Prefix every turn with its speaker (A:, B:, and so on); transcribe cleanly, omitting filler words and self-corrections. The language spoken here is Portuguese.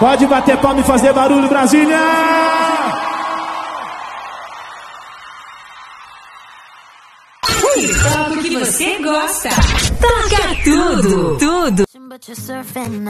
A: Pode bater palma e fazer barulho, Brasília!
B: Toca o que você gosta. Toca tudo.